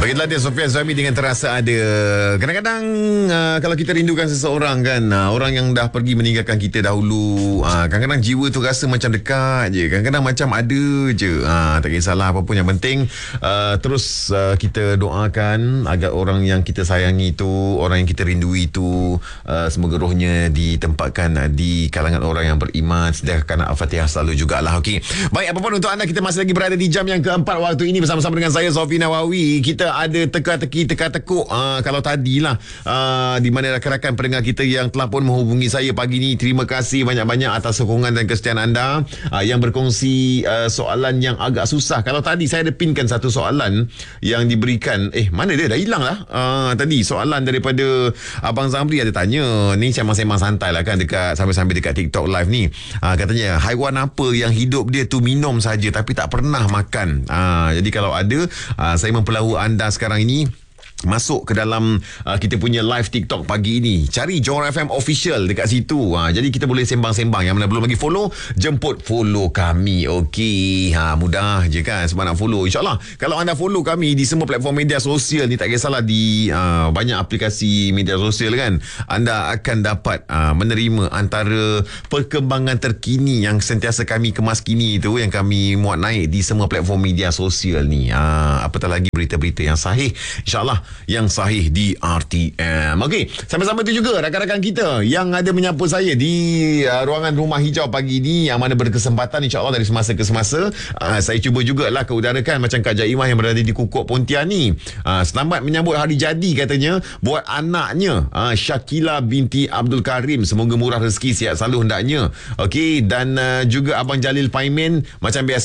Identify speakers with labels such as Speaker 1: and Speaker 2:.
Speaker 1: Begitulah dia Sofian Suami dengan Terasa Ada. Kadang-kadang kalau kita rindukan seseorang kan, orang yang dah pergi meninggalkan kita dahulu, kadang-kadang jiwa tu rasa macam dekat je, kadang-kadang macam ada je. Tak kisahlah apa pun, yang penting terus kita doakan agar orang yang kita sayangi tu, orang yang kita rindui tu, semoga rohnya ditempatkan di kalangan orang yang beriman. Sediakan Al-Fatihah selalu jugalah. Okey. Baik, apa pun untuk anda, kita masih lagi berada di jam yang keempat waktu ini bersama-sama dengan saya Sofi Nawawi. Kita ada teka-teki, teka-tekuk. Kalau tadilah di mana rakan-rakan pendengar kita yang telah pun menghubungi saya pagi ni, terima kasih banyak-banyak atas sokongan dan kesetiaan anda yang berkongsi soalan yang agak susah. Kalau tadi saya ada pinkan satu soalan yang diberikan, mana dia dah hilang lah. Tadi soalan daripada Abang Zamri ada tanya, ni sembang-sembang santai lah kan dekat sambil-sambil dekat TikTok live ni. Katanya haiwan apa yang hidup dia tu minum saja tapi tak pernah makan. Jadi kalau ada, saya mempelawa anda sekarang ini masuk ke dalam kita punya live TikTok pagi ini. Cari Johor FM Official dekat situ. Jadi kita boleh sembang-sembang. Yang mana belum lagi follow, jemput follow kami. Okey. Mudah je kan sebab nak follow. InsyaAllah kalau anda follow kami di semua platform media sosial ni, tak kisahlah di banyak aplikasi media sosial kan, anda akan dapat menerima antara perkembangan terkini yang sentiasa kami kemas kini tu, yang kami muat naik di semua platform media sosial ni. Apatah lagi berita-berita yang sahih, InsyaAllah yang sahih di RTM. Okey, sama-sama tu juga rakan-rakan kita yang ada menyapa saya di ruangan Rumah Hijau pagi ni, yang mana berkesempatan insyaAllah dari semasa ke semasa saya cuba jugalah keudarakan macam Kak Jaimah yang berada di Kukuk Pontian ni. Selamat menyambut hari jadi katanya buat anaknya Syakila binti Abdul Karim. Semoga murah rezeki, sihat selalu hendaknya. Okey, dan juga Abang Jalil Paimin macam biasa